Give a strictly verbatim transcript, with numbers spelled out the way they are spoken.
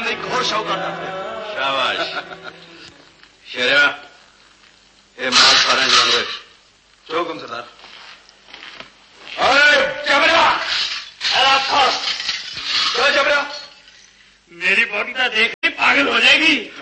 मेरी घोर शौकत है। शाबाश शेरा ये माल सारे जानवर जो गुम सरदार। अरे जबरा जो जबरा मेरी बॉडी तो देख के पागल हो जाएगी।